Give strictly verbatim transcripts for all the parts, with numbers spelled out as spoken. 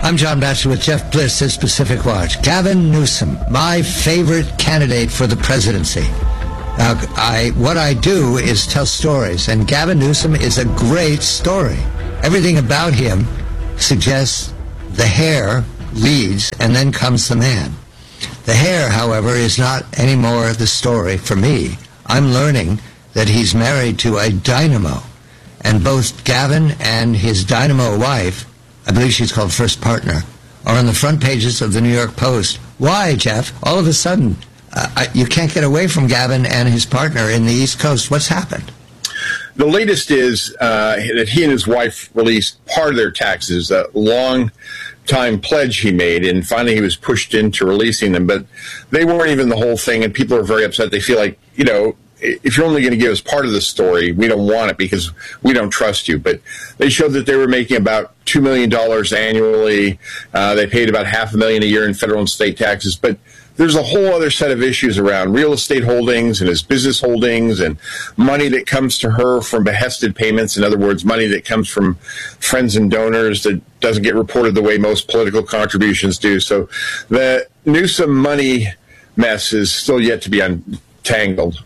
I'm John Batchelor with Jeff Bliss, his Pacific Watch. Gavin Newsom, my favorite candidate for the presidency. Uh, I, what I do is tell stories, and Gavin Newsom is a great story. Everything about him suggests the hair leads, and then comes the man. The hair, however, is not anymore the story for me. I'm learning that he's married to a dynamo, and both Gavin and his dynamo wife, I believe she's called First Partner, are on the front pages of the New York Post. Why, Jeff? All of a sudden, uh, you can't get away from Gavin and his partner in the East Coast. What's happened? The latest is uh, that he and his wife released part of their taxes, a long-time pledge he made, and finally he was pushed into releasing them. But they weren't even the whole thing, and people are very upset. They feel like, you know, if you're only going to give us part of the story, we don't want it because we don't trust you. But they showed that they were making about two million dollars annually. Uh, they paid about half a million a year in federal and state taxes. But there's a whole other set of issues around real estate holdings and his business holdings and money that comes to her from behested payments. In other words, money that comes from friends and donors that doesn't get reported the way most political contributions do. So the Newsom money mess is still yet to be untangled.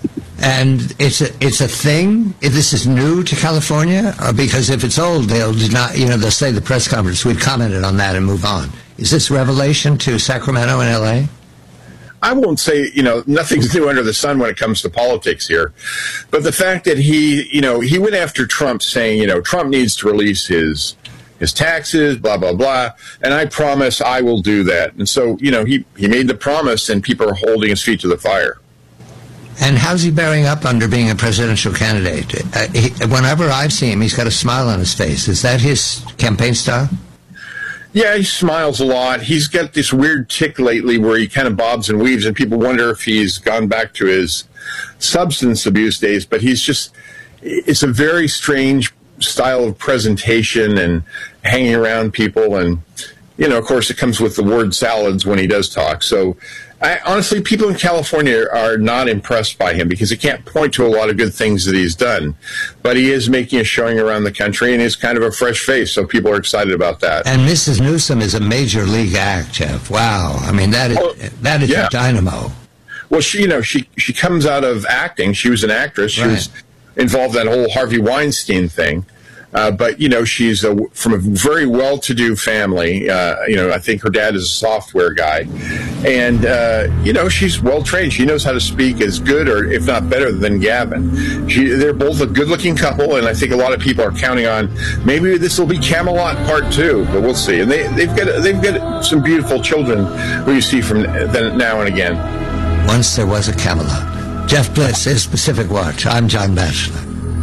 And it's a it's a thing. If this is new to California, uh, because if it's old, they'll not. You know, they'll say the press conference. We've commented on that and move on. Is this revelation to Sacramento and L A? I won't say, you know, nothing's new under the sun when it comes to politics here. But the fact that he, you know, he went after Trump saying, you know, Trump needs to release his his taxes, blah, blah, blah. And I promise I will do that. And so, you know, he, he made the promise and people are holding his feet to the fire. And how's he bearing up under being a presidential candidate? Uh, he, whenever I've seen him, he's got a smile on his face. Is that his campaign style? Yeah, he smiles a lot. He's got this weird tick lately where he kind of bobs and weaves, and people wonder if he's gone back to his substance abuse days. But he's just, it's a very strange style of presentation and hanging around people. And, you know, of course, it comes with the word salads when he does talk. So I, honestly, people in California are not impressed by him because he can't point to a lot of good things that he's done. But he is making a showing around the country, and he's kind of a fresh face, so people are excited about that. And Missus Newsom is a major league act, Jeff. Wow. I mean, that is, oh, that is yeah. a dynamo. Well, she, you know, she, she comes out of acting. She was an actress. She right. was involved in that whole Harvey Weinstein thing. Uh, but, you know, she's a, from a very well-to-do family. Uh, you know, I think her dad is a software guy. And, uh, you know, she's well-trained. She knows how to speak as good or, if not better, than Gavin. She, they're both a good-looking couple, and I think a lot of people are counting on maybe this will be Camelot Part Two, but we'll see. And they, they've got they've got some beautiful children who you see from now and again. Once there was a Camelot. Jeff Bliss is Pacific Watch. I'm John Batchelor.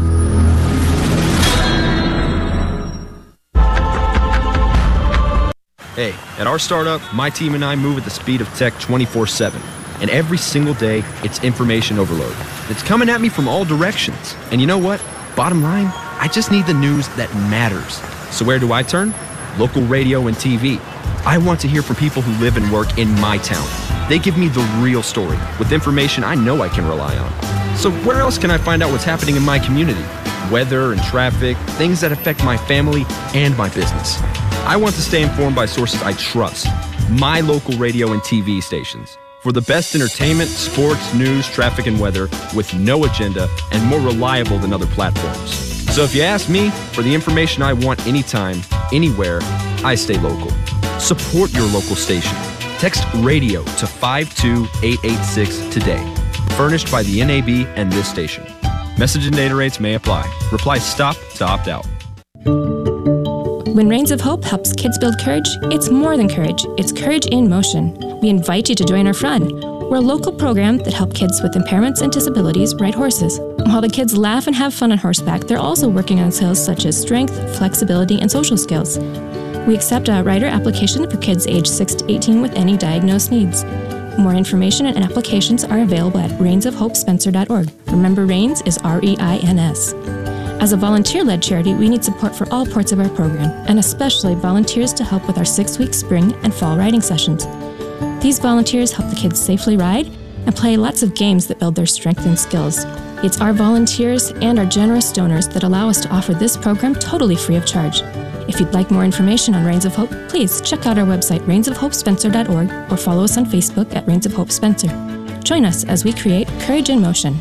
Hey, at our startup, my team and I move at the speed of tech twenty-four seven. And every single day, it's information overload. It's coming at me from all directions. And you know what? Bottom line, I just need the news that matters. So where do I turn? Local radio and T V. I want to hear from people who live and work in my town. They give me the real story with information I know I can rely on. So where else can I find out what's happening in my community? Weather and traffic, things that affect my family and my business. I want to stay informed by sources I trust, my local radio and T V stations, for the best entertainment, sports, news, traffic, and weather with no agenda and more reliable than other platforms. So if you ask me for the information I want anytime, anywhere, I stay local. Support your local station. Text radio to five two eight eight six today. Furnished by the N A B and this station. Message and data rates may apply. Reply STOP to opt out. When Reins of Hope helps kids build courage, it's more than courage. It's courage in motion. We invite you to join our fun. We're a local program that helps kids with impairments and disabilities ride horses. While the kids laugh and have fun on horseback, they're also working on skills such as strength, flexibility, and social skills. We accept a rider application for kids aged six to eighteen with any diagnosed needs. More information and applications are available at reins of hope spencer dot org. Remember, Reins is R E I N S. As a volunteer-led charity, we need support for all parts of our program, and especially volunteers to help with our six-week spring and fall riding sessions. These volunteers help the kids safely ride and play lots of games that build their strength and skills. It's our volunteers and our generous donors that allow us to offer this program totally free of charge. If you'd like more information on Reigns of Hope, please check out our website, reigns of hope spencer dot org, or follow us on Facebook at Reigns of Hope Spencer. Join us as we create courage in motion.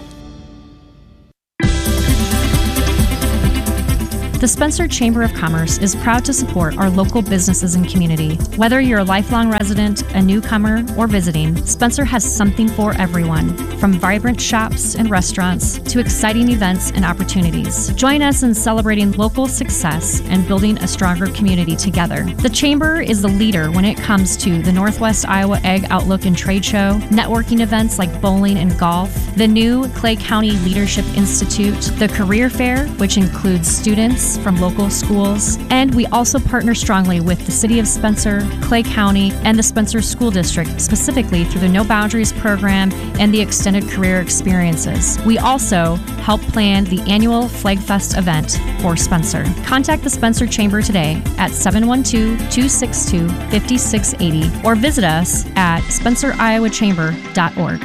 The Spencer Chamber of Commerce is proud to support our local businesses and community. Whether you're a lifelong resident, a newcomer, or visiting, Spencer has something for everyone, from vibrant shops and restaurants to exciting events and opportunities. Join us in celebrating local success and building a stronger community together. The Chamber is the leader when it comes to the Northwest Iowa Ag Outlook and Trade Show, networking events like bowling and golf, the new Clay County Leadership Institute, the Career Fair, which includes students from local schools, and we also partner strongly with the City of Spencer, Clay County, and the Spencer School District, specifically through the No Boundaries program and the Extended Career Experiences. We also help plan the annual Flag Fest event for Spencer. Contact the Spencer Chamber today at seven one two, two six two, five six eight zero or visit us at spencer iowa chamber dot org.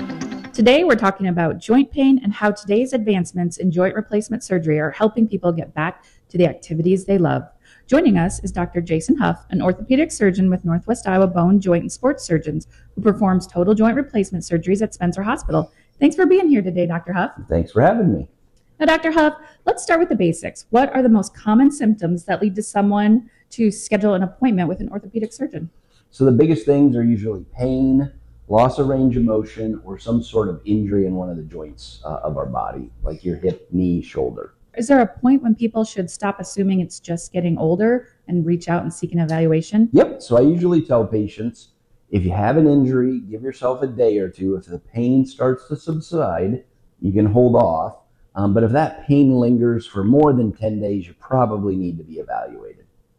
Today, we're talking about joint pain and how today's advancements in joint replacement surgery are helping people get back to the activities they love. Joining us is Doctor Jason Huff, an orthopedic surgeon with Northwest Iowa Bone, Joint, and Sports Surgeons, who performs total joint replacement surgeries at Spencer Hospital. Thanks for being here today, Doctor Huff. Thanks for having me. Now, Doctor Huff, let's start with the basics. What are the most common symptoms that lead to someone to schedule an appointment with an orthopedic surgeon? So the biggest things are usually pain, loss of range of motion, or some sort of injury in one of the joints uh, of our body, like your hip, knee, shoulder. Is there a point when people should stop assuming it's just getting older and reach out and seek an evaluation? Yep. So I usually tell patients, if you have an injury, give yourself a day or two. If the pain starts to subside, you can hold off. Um, but if that pain lingers for more than ten days, you probably need to be evaluated.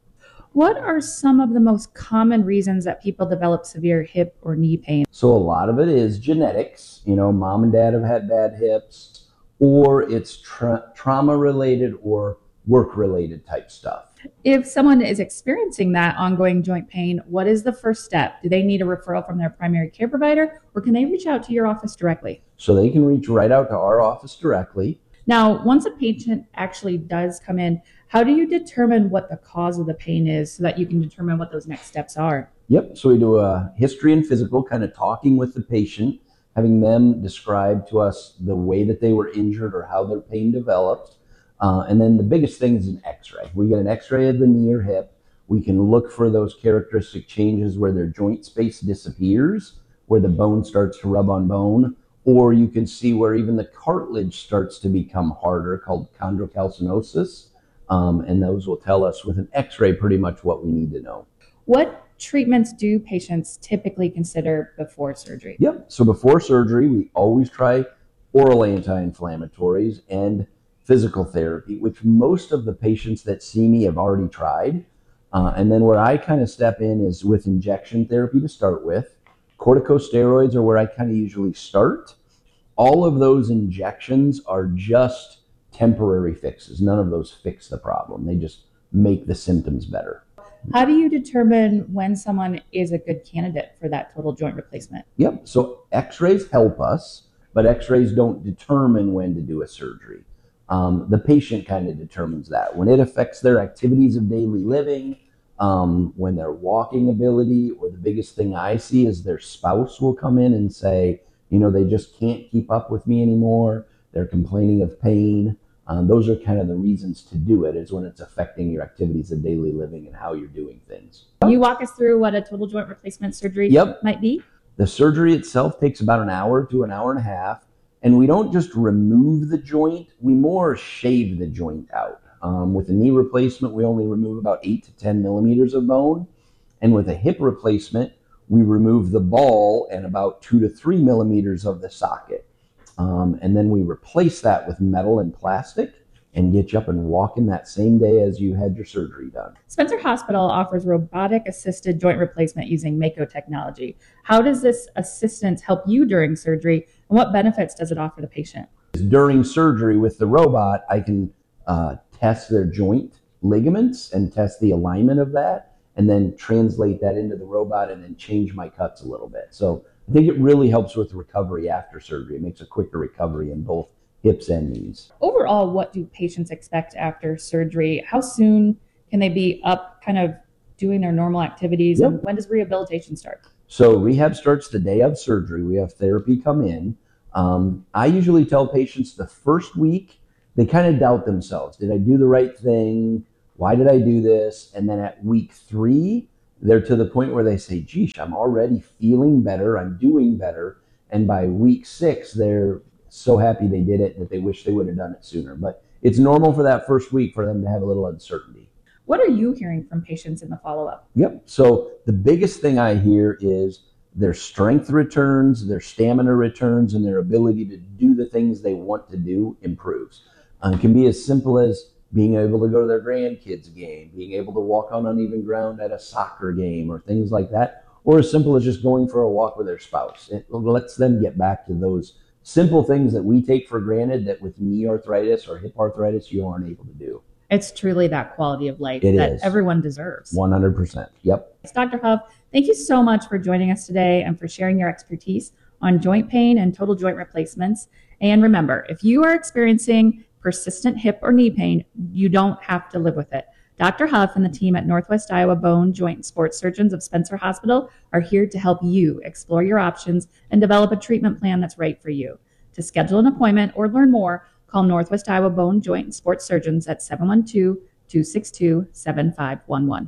What are some of the most common reasons that people develop severe hip or knee pain? So a lot of it is genetics. You know, mom and dad have had bad hips, or it's tra- trauma-related or work-related type stuff. If someone is experiencing that ongoing joint pain, what is the first step? Do they need a referral from their primary care provider, or can they reach out to your office directly? So they can reach right out to our office directly. Now, once a patient actually does come in, how do you determine what the cause of the pain is so that you can determine what those next steps are? Yep. So we do a history and physical, kind of talking with the patient, having them describe to us the way that they were injured or how their pain developed. Uh, and then the biggest thing is an x-ray. We get an x-ray of the knee or hip. We can look for those characteristic changes where their joint space disappears, where the bone starts to rub on bone, or you can see where even the cartilage starts to become harder, called chondrocalcinosis. Um, and those will tell us with an x-ray pretty much what we need to know. What treatments do patients typically consider before surgery? Yep. So before surgery, we always try oral anti-inflammatories and physical therapy, which most of the patients that see me have already tried. Uh, and then where I kind of step in is with injection therapy to start with. Corticosteroids are where I kind of usually start. All of those injections are just temporary fixes. None of those fix the problem. They just make the symptoms better. How do you determine when someone is a good candidate for that total joint replacement? Yep. So x-rays help us, but x-rays don't determine when to do a surgery. Um, the patient kind of determines that. When it affects their activities of daily living, um, when their walking ability, or the biggest thing I see is their spouse will come in and say, you know, they just can't keep up with me anymore. They're complaining of pain. Um, those are kind of the reasons to do it, is when it's affecting your activities of daily living and how you're doing things. Can you walk us through what a total joint replacement surgery Yep. might be? The surgery itself takes about an hour to an hour and a half. And we don't just remove the joint, we more shave the joint out. Um, with a knee replacement, we only remove about eight to ten millimeters of bone. And with a hip replacement, we remove the ball and about two to three millimeters of the socket. Um, and then we replace that with metal and plastic and get you up and walking that same day as you had your surgery done. Spencer Hospital offers robotic assisted joint replacement using Mako technology. How does this assistance help you during surgery, and what benefits does it offer the patient? During surgery with the robot, I can uh, test their joint ligaments and test the alignment of that, and then translate that into the robot and then change my cuts a little bit. So I think it really helps with recovery after surgery. It makes a quicker recovery in both hips and knees. Overall, what do patients expect after surgery? How soon can they be up kind of doing their normal activities? Yep. And when does rehabilitation start? So rehab starts the day of surgery. We have therapy come in. Um, I usually tell patients the first week, they kind of doubt themselves. Did I do the right thing? Why did I do this? And then at week three, they're to the point where they say, geesh, I'm already feeling better. I'm doing better. And by week six, they're so happy they did it that they wish they would have done it sooner. But it's normal for that first week for them to have a little uncertainty. What are you hearing from patients in the follow-up? Yep. So the biggest thing I hear is their strength returns, their stamina returns, and their ability to do the things they want to do improves. Um, it can be as simple as being able to go to their grandkids' game, being able to walk on uneven ground at a soccer game or things like that, or as simple as just going for a walk with their spouse. It lets them get back to those simple things that we take for granted that with knee arthritis or hip arthritis you aren't able to do. It's truly that quality of life It that is. everyone deserves. one hundred percent. Yep. Doctor Huff, thank you so much for joining us today and for sharing your expertise on joint pain and total joint replacements. And remember, if you are experiencing persistent hip or knee pain, you don't have to live with it. Doctor Huff and the team at Northwest Iowa Bone, Joint, and Sports Surgeons of Spencer Hospital are here to help you explore your options and develop a treatment plan that's right for you. To schedule an appointment or learn more, call Northwest Iowa Bone, Joint, and Sports Surgeons at seven one two, two six two, seven five one one.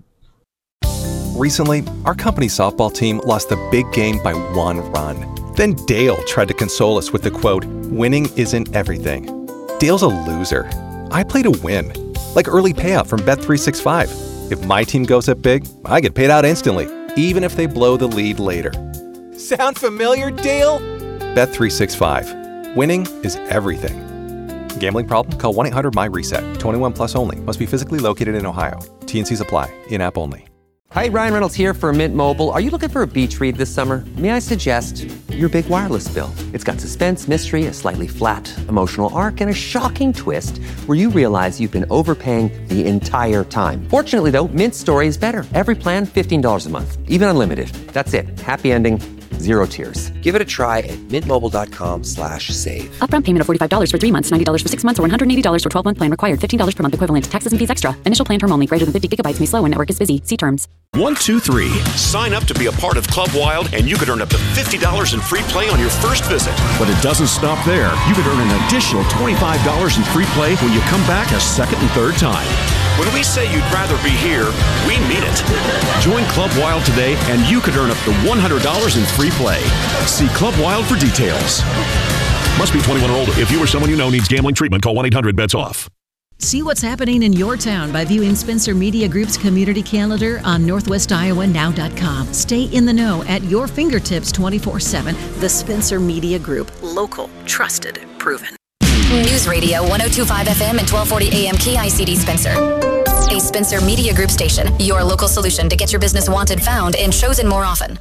Recently, our company softball team lost the big game by one run. Then Dale tried to console us with the quote, "Winning isn't everything." Dale's a loser. I play to win. Like early payout from Bet three sixty-five. If my team goes up big, I get paid out instantly, even if they blow the lead later. Sound familiar, Dale? Bet three sixty-five. Winning is everything. Gambling problem? Call one eight hundred M Y reset. twenty-one plus only. Must be physically located in Ohio. T N Cs apply. In-app only. Hi, Ryan Reynolds here for Mint Mobile. Are you looking for a beach read this summer? May I suggest your big wireless bill? It's got suspense, mystery, a slightly flat emotional arc, and a shocking twist where you realize you've been overpaying the entire time. Fortunately, though, Mint's story is better. Every plan, fifteen dollars a month. Even unlimited. That's it. Happy ending. Zero tears. Give it a try at mintmobile.com slash save. Upfront payment of forty-five dollars for three months, ninety dollars for six months, or one hundred eighty dollars for twelve-month plan required. fifteen dollars per month equivalent. Taxes and fees extra. Initial plan term only. Greater than fifty gigabytes may slow when network is busy. See terms. One, two, three. Sign up to be a part of Club Wild, and you could earn up to fifty dollars in free play on your first visit. But it doesn't stop there. You could earn an additional twenty-five dollars in free play when you come back a second and third time. When we say you'd rather be here, we mean it. Join Club Wild today, and you could earn up to one hundred dollars in free play. See Club Wild for details. Must be twenty-one or older. If you or someone you know needs gambling treatment, call one eight hundred bets off. See what's happening in your town by viewing Spencer Media Group's community calendar on northwest iowa now dot com. Stay in the know at your fingertips twenty-four seven. The Spencer Media Group. Local, trusted, proven. News Radio one oh two point five F M and twelve forty A M K I C D Spencer. A Spencer Media Group station. Your local solution to get your business wanted, found, and chosen more often.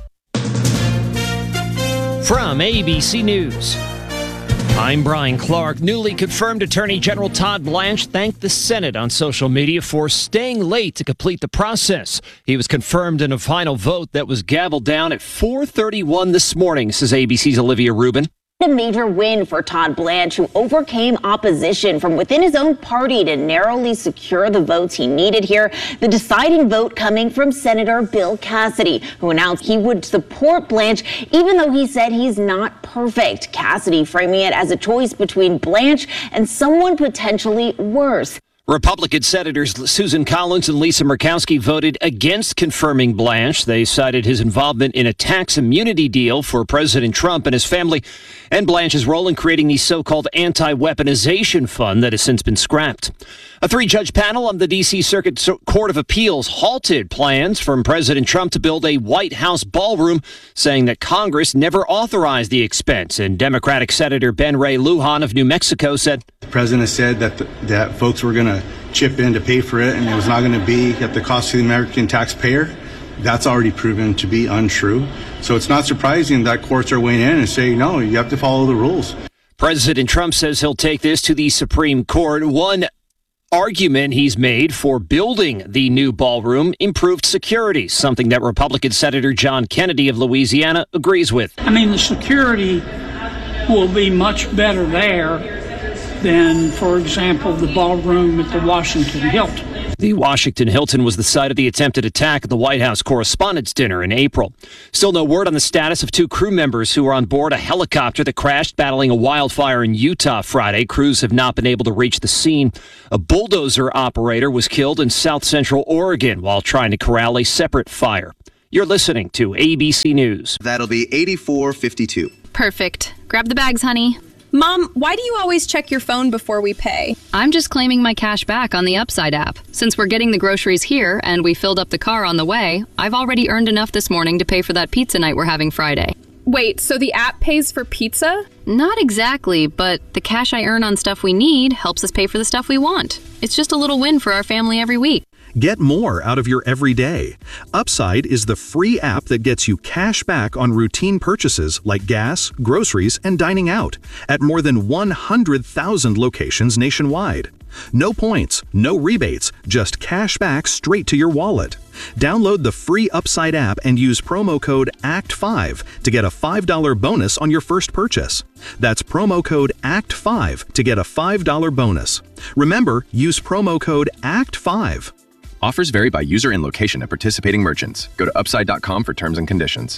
From A B C News, I'm Brian Clark. Newly confirmed Attorney General Todd Blanche thanked the Senate on social media for staying late to complete the process. He was confirmed in a final vote that was gavelled down at four thirty-one this morning, says A B C's Olivia Rubin. A major win for Todd Blanche, who overcame opposition from within his own party to narrowly secure the votes he needed here. The deciding vote coming from Senator Bill Cassidy, who announced he would support Blanche, even though he said he's not perfect. Cassidy framing it as a choice between Blanche and someone potentially worse. Republican Senators Susan Collins and Lisa Murkowski voted against confirming Blanche. They cited his involvement in a tax immunity deal for President Trump and his family, and Blanche's role in creating the so-called anti-weaponization fund that has since been scrapped. A three-judge panel on the D C Circuit Court of Appeals halted plans from President Trump to build a White House ballroom, saying that Congress never authorized the expense. And Democratic Senator Ben Ray Lujan of New Mexico said, "The president said that the, that folks were going to chip in to pay for it, and it was not going to be at the cost of the American taxpayer. That's already proven to be untrue. So it's not surprising that courts are weighing in and saying, no, you have to follow the rules." President Trump says he'll take this to the Supreme Court. One argument he's made for building the new ballroom: improved security, something that Republican Senator John Kennedy of Louisiana agrees with. I mean, the security will be much better there than, for example, the ballroom at the Washington Hilton. The Washington Hilton was the site of the attempted attack at the White House Correspondents' Dinner in April. Still no word on the status of two crew members who were on board a helicopter that crashed battling a wildfire in Utah Friday. Crews have not been able to reach the scene. A bulldozer operator was killed in south central Oregon while trying to corral a separate fire. You're listening to A B C News. That'll be eighty-four fifty-two. Perfect. Grab the bags, honey. Mom, why do you always check your phone before we pay? I'm just claiming my cash back on the Upside app. Since we're getting the groceries here and we filled up the car on the way, I've already earned enough this morning to pay for that pizza night we're having Friday. Wait, so the app pays for pizza? Not exactly, but the cash I earn on stuff we need helps us pay for the stuff we want. It's just a little win for our family every week. Get more out of your everyday. Upside is the free app that gets you cash back on routine purchases like gas, groceries, and dining out at more than one hundred thousand locations nationwide. No points, no rebates, just cash back straight to your wallet. Download the free Upside app and use promo code A C T five to get a five dollars bonus on your first purchase. That's promo code A C T five to get a five dollars bonus. Remember, use promo code A C T five. Offers vary by user and location at participating merchants. Go to upside dot com for terms and conditions.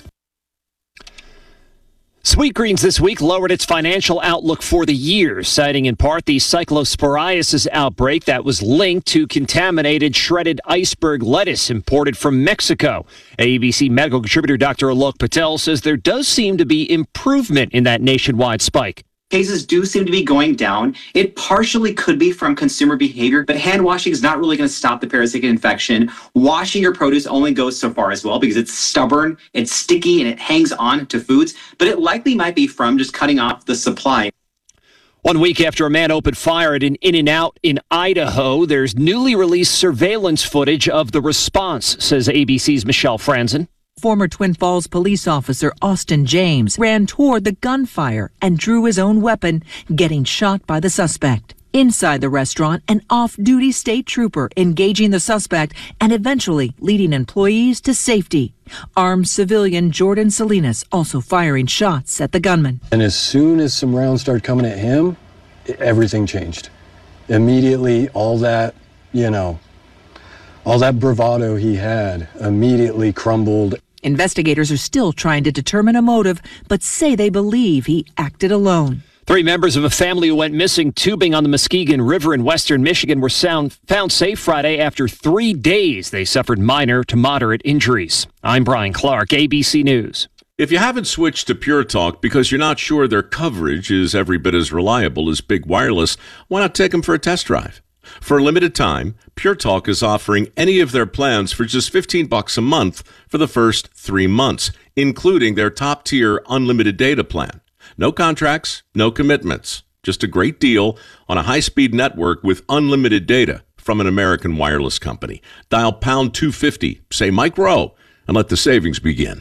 Sweetgreens this week lowered its financial outlook for the year, citing in part the cyclosporiasis outbreak that was linked to contaminated shredded iceberg lettuce imported from Mexico. A B C medical contributor Doctor Alok Patel says there does seem to be improvement in that nationwide spike. Cases do seem to be going down. It partially could be from consumer behavior, but hand washing is not really going to stop the parasitic infection. Washing your produce only goes so far as well because it's stubborn, it's sticky, and it hangs on to foods, but it likely might be from just cutting off the supply. One week after a man opened fire at an In-N-Out in Idaho, there's newly released surveillance footage of the response, says A B C's Michelle Franzen. Former Twin Falls police officer Austin James ran toward the gunfire and drew his own weapon, getting shot by the suspect. Inside the restaurant, an off-duty state trooper engaging the suspect and eventually leading employees to safety. Armed civilian Jordan Salinas also firing shots at the gunman. And as soon as some rounds started coming at him, everything changed. Immediately, all that, you know, all that bravado he had immediately crumbled. Investigators are still trying to determine a motive, but say they believe he acted alone. Three members of a family who went missing tubing on the Muskegon River in western Michigan were sound, found safe Friday after three days. They suffered minor to moderate injuries. I'm Brian Clark, A B C News. If you haven't switched to Pure Talk because you're not sure their coverage is every bit as reliable as Big Wireless, why not take them for a test drive? For a limited time, Pure Talk is offering any of their plans for just fifteen bucks a month for the first three months, including their top-tier unlimited data plan. No contracts, no commitments. Just a great deal on a high-speed network with unlimited data from an American wireless company. Dial pound two fifty, say Mike Rowe, and let the savings begin.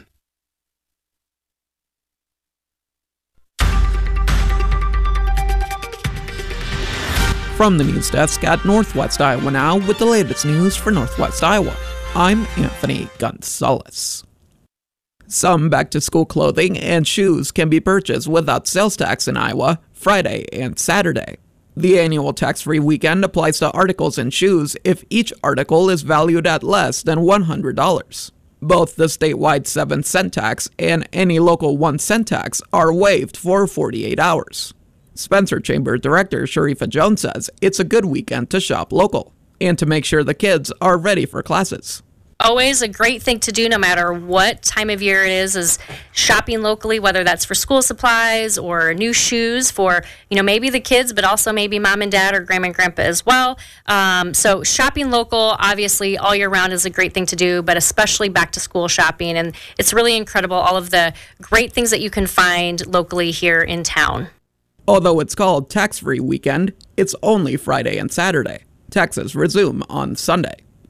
From the news desk at Northwest Iowa Now with the latest news for Northwest Iowa. I'm Anthony Gonzalez. Some back-to-school clothing and shoes can be purchased without sales tax in Iowa Friday and Saturday. The annual tax-free weekend applies to articles and shoes if each article is valued at less than one hundred dollars. Both the statewide seven cent tax and any local one cent tax are waived for forty-eight hours. Spencer Chamber Director Sharifa Jones says it's a good weekend to shop local and to make sure the kids are ready for classes. Always a great thing to do no matter what time of year it is, is shopping locally, whether that's for school supplies or new shoes for, you know, maybe the kids, but also maybe mom and dad or grandma and grandpa as well. Um, so shopping local, obviously, all year round is a great thing to do, but especially back to school shopping. And it's really incredible, all of the great things that you can find locally here in town. Although it's called tax-free weekend, it's only Friday and Saturday. Taxes resume on Sunday.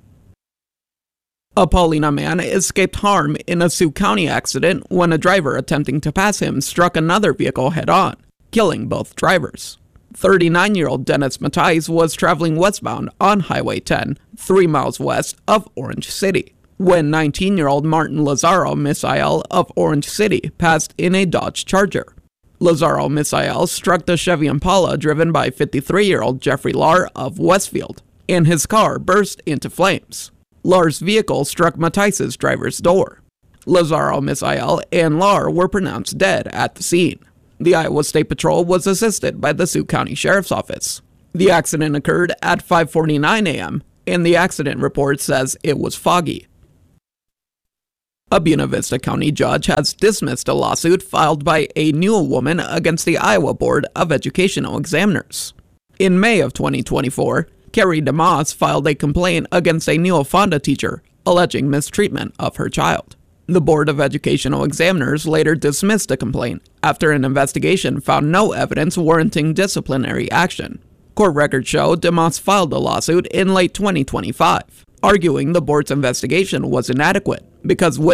A Paulina man escaped harm in a Sioux County accident when a driver attempting to pass him struck another vehicle head-on, killing both drivers. thirty-nine-year-old Dennis Matthijs was traveling westbound on Highway ten, three miles west of Orange City, when nineteen-year-old Martin Lazaro Misael of Orange City passed in a Dodge Charger. Lazaro Misael struck the Chevy Impala driven by fifty-three-year-old Jeffrey Lahr of Westfield. and his car burst into flames. Lar's vehicle struck Matisse's driver's door. Lazaro, Misael, and Lar were pronounced dead at the scene. The Iowa State Patrol was assisted by the Sioux County Sheriff's Office. The accident occurred at five forty-nine a.m., and the accident report says it was foggy. A Buena Vista County judge has dismissed a lawsuit filed by a Newell woman against the Iowa Board of Educational Examiners. In May of twenty twenty-four, Carrie DeMoss filed a complaint against a Newell Fonda teacher, alleging mistreatment of her child. The Board of Educational Examiners later dismissed the complaint after an investigation found no evidence warranting disciplinary action. Court records show DeMoss filed the lawsuit in late twenty twenty-five, arguing the board's investigation was inadequate because witnesses